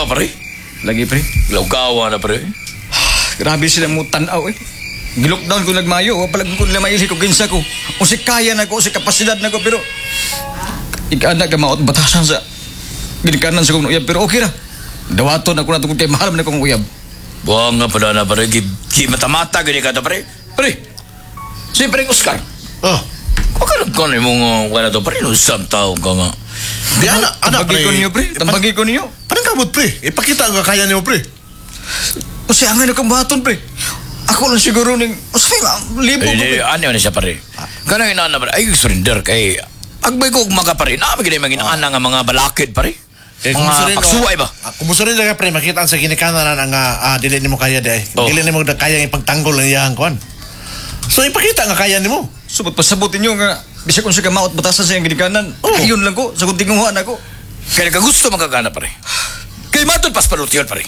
pa, pare. Lagi, pre. Laugawa na, pare. Grabe sila mo tanaw eh. Gilockdown ko nagmayo, palag ko nila maili ko kinsa ko. O si kaya na ko, si kapasidad na ko, pero ikaana ka maot batasan sa ginikanan sa kong uyab, pero okay ra. Dawaton ako na tungkol kay mahal na kong uyab. Buwang nga pala na, pare. Mata-mata, gani ka na, pare. Pare, siyempre, Oscar. Oh. Huwag ka nagkanay mong wala to, pare. Nusam taong ka nga. Di anak, Tambagi ko niyo, pre. Tambagi ko niyo. Parang kabot, pre. Ipakita ang kaya niyo, pre. O siya nga na kong baton, pre. Ako lang siguro ning, o siya, libo ko, Hindi, pre. ano na siya, pare. Kanang inaana, pare. Ay, surrender kay... Agbay ko mga pare. Namin ganyan maginaana nga mga balakid, pare. Mga pagsuway ba? Kumusta rin lang, pre. Makita ang sa ginikanan ang dili ni mo kaya di. Oh. Dili ni mo kaya yung pagtanggol ng iyang kuhan. So, ipakita nga kaya ni mo. Subot pasabutin niyo nga, bisa kung siya maot batasan sa iyang ginikanan. Oo. Ayun lang ko, sa kung tinguhan ako. Kaya kagusto magkagana, pare. Kay matod pas palutiyon, pare.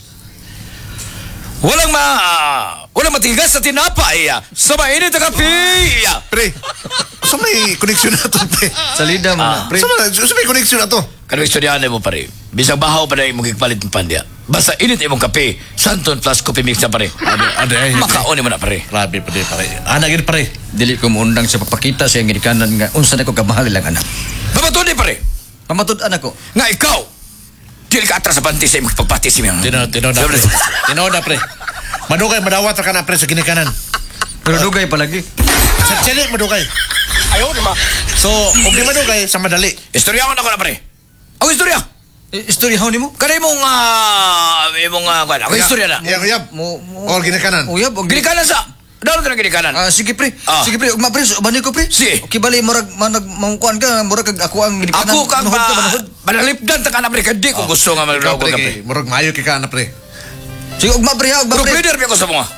Walang matigas sa tinapay. Sa mainit na kape. Pre, so may koneksyon na to, pre. Salida mo na, pre. So may koneksyon na to. Kano istoryahan mo, pare. Bisang bahaw pa na yung magkikpalit ng pandya. Basta init imong kape. Santon plus coffee mix na, pare. Makaon mo na, pare. Grabe, pre, pare. Anagin, pare. Dili ko muundang sa papakita sa iyang ginikanan nga unsa na ko kamahal lang anak. Pamatod pare. Pamatud anak ko. Nga ikaw. Dili ka atras sa panty sa imong pagpatis mo. Tinoda, pre. Tinoda, pre. Madugay, madawat ka na, pre, sa ginikanan. Pero dugay palagi. Sali, madugay. Ayaw, di ba? So, kung di madugay, sa madali. Istorya ko na ko na, pare. Ako istorya. Istoryahan ni mo? Kanay mong, ako istorya na. Uyab. O, ginikanan. Uyab, o Ginikanan sa. Daron ka na ginikanan. sige pre. Ah. Sige pre, ugma pre, bani ko pre. Sige. Okay bali murag mangkuan ka, murag kag ako ang ginikanan. Ako kang Manuhod ka, manuhod. manalipdan ta ka na, pre. Kadi kung gusto nga Ikaw, malulog pre, ka, pre. murag maayo ka na, pre. Sige, ugma pre ha, ugma Pero pre. pwede rin ako sa mga.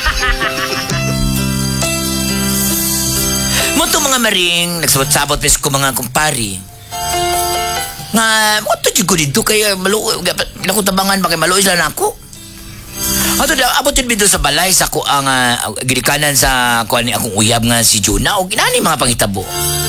Munto mga maring, nagsabot-sabot pes ko mga kumpari. Nga, mo to ko dito kaya maluoy, nakutabangan ba kay maluoy lang ako. Ato da abot din dito sa balay sa ko ang ginikanan sa kuan ni akong uyab nga si Juna o ginani mga pangitabo.